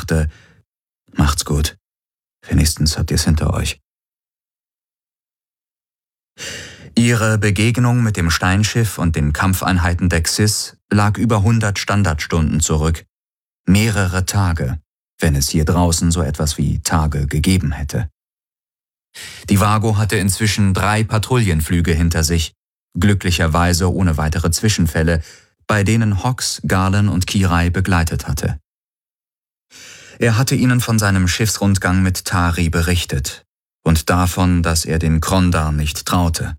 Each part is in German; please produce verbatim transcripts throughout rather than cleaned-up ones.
dachte, macht's gut. Wenigstens habt ihr's hinter euch. Ihre Begegnung mit dem Steinschiff und den Kampfeinheiten der Xyz lag über hundert Standardstunden zurück. Mehrere Tage, wenn es hier draußen so etwas wie Tage gegeben hätte. Die Vago hatte inzwischen drei Patrouillenflüge hinter sich, glücklicherweise ohne weitere Zwischenfälle, bei denen Hawks, Garland und Kirai begleitet hatte. Er hatte ihnen von seinem Schiffsrundgang mit Tari berichtet und davon, dass er den Krondar nicht traute.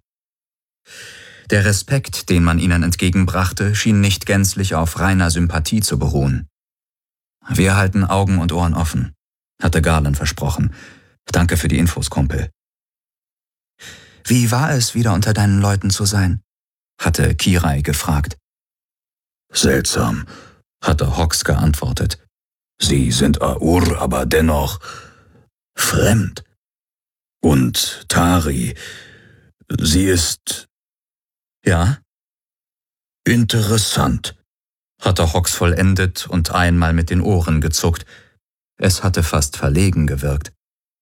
Der Respekt, den man ihnen entgegenbrachte, schien nicht gänzlich auf reiner Sympathie zu beruhen. »Wir halten Augen und Ohren offen«, hatte Garland versprochen. »Danke für die Infos, Kumpel.« »Wie war es, wieder unter deinen Leuten zu sein?« hatte Kirai gefragt. »Seltsam«, hatte Hawks geantwortet. »Sie sind Aur, aber dennoch fremd. Und Tari, sie ist...« »Ja?« »Interessant«, hatte Hawks vollendet und einmal mit den Ohren gezuckt. Es hatte fast verlegen gewirkt.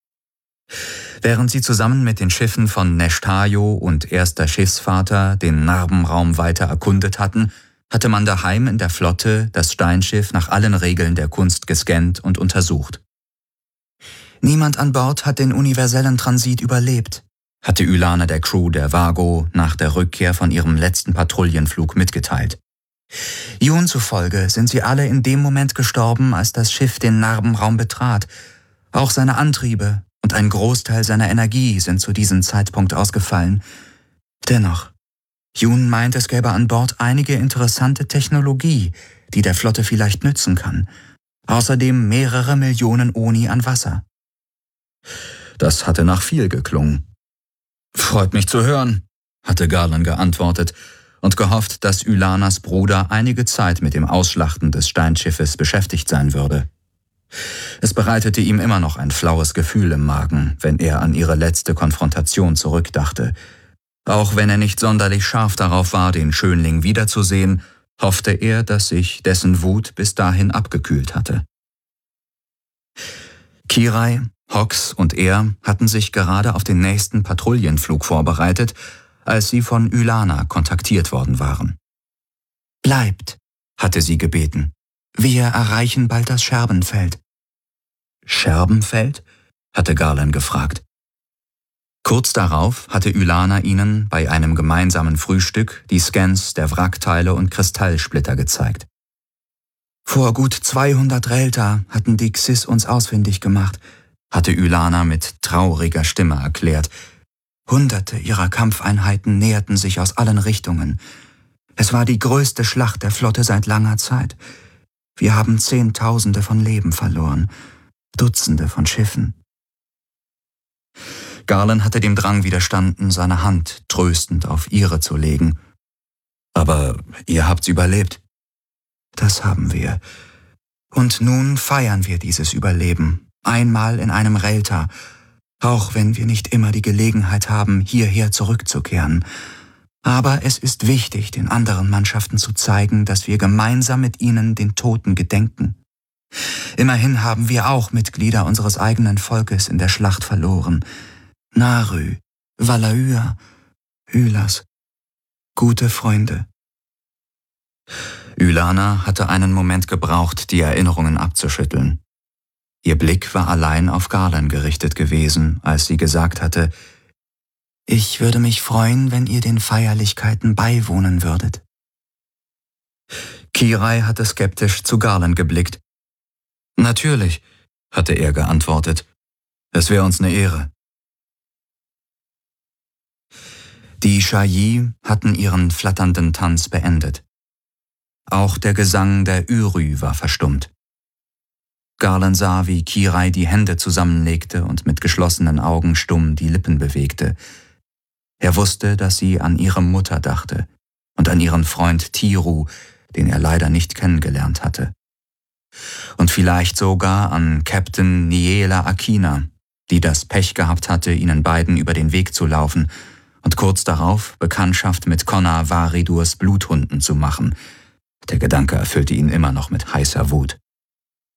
Während sie zusammen mit den Schiffen von Neshtayo und erster Schiffsvater den Narbenraum weiter erkundet hatten, hatte man daheim in der Flotte das Steinschiff nach allen Regeln der Kunst gescannt und untersucht. »Niemand an Bord hat den universellen Transit überlebt«, hatte Ylana der Crew der Vago nach der Rückkehr von ihrem letzten Patrouillenflug mitgeteilt. »Jun zufolge sind sie alle in dem Moment gestorben, als das Schiff den Narbenraum betrat. Auch seine Antriebe und ein Großteil seiner Energie sind zu diesem Zeitpunkt ausgefallen. Dennoch, Jun meint, es gäbe an Bord einige interessante Technologie, die der Flotte vielleicht nützen kann. Außerdem mehrere Millionen Oni an Wasser.« Das hatte nach viel geklungen. »Freut mich zu hören«, hatte Garland geantwortet und gehofft, dass Ylanas Bruder einige Zeit mit dem Ausschlachten des Steinschiffes beschäftigt sein würde. Es bereitete ihm immer noch ein flaues Gefühl im Magen, wenn er an ihre letzte Konfrontation zurückdachte. Auch wenn er nicht sonderlich scharf darauf war, den Schönling wiederzusehen, hoffte er, dass sich dessen Wut bis dahin abgekühlt hatte. Kirai, Hawks und er hatten sich gerade auf den nächsten Patrouillenflug vorbereitet, als sie von Ylana kontaktiert worden waren. »Bleibt«, hatte sie gebeten. »Wir erreichen bald das Scherbenfeld.« »Scherbenfeld?« hatte Garland gefragt. Kurz darauf hatte Ylana ihnen bei einem gemeinsamen Frühstück die Scans der Wrackteile und Kristallsplitter gezeigt. »Vor gut zweihundert Relta hatten die Xyz uns ausfindig gemacht«, hatte Ylana mit trauriger Stimme erklärt. »Hunderte ihrer Kampfeinheiten näherten sich aus allen Richtungen. Es war die größte Schlacht der Flotte seit langer Zeit. Wir haben Zehntausende von Leben verloren, Dutzende von Schiffen.« Garland hatte dem Drang widerstanden, seine Hand tröstend auf ihre zu legen. »Aber ihr habt's überlebt.« »Das haben wir. Und nun feiern wir dieses Überleben, einmal in einem Relta, auch wenn wir nicht immer die Gelegenheit haben, hierher zurückzukehren. Aber es ist wichtig, den anderen Mannschaften zu zeigen, dass wir gemeinsam mit ihnen den Toten gedenken. Immerhin haben wir auch Mitglieder unseres eigenen Volkes in der Schlacht verloren. Narü, Valahyr, Hylas, gute Freunde.« Ylana hatte einen Moment gebraucht, die Erinnerungen abzuschütteln. Ihr Blick war allein auf Garland gerichtet gewesen, als sie gesagt hatte, »Ich würde mich freuen, wenn ihr den Feierlichkeiten beiwohnen würdet.« Kirai hatte skeptisch zu Garland geblickt. »Natürlich«, hatte er geantwortet. »Es wäre uns eine Ehre.« Die Shayi hatten ihren flatternden Tanz beendet. Auch der Gesang der Ürü war verstummt. Garland sah, wie Kirai die Hände zusammenlegte und mit geschlossenen Augen stumm die Lippen bewegte. Er wusste, dass sie an ihre Mutter dachte und an ihren Freund Tiru, den er leider nicht kennengelernt hatte. Und vielleicht sogar an Captain Niela Akina, die das Pech gehabt hatte, ihnen beiden über den Weg zu laufen und kurz darauf Bekanntschaft mit Connor Varidurs Bluthunden zu machen. Der Gedanke erfüllte ihn immer noch mit heißer Wut.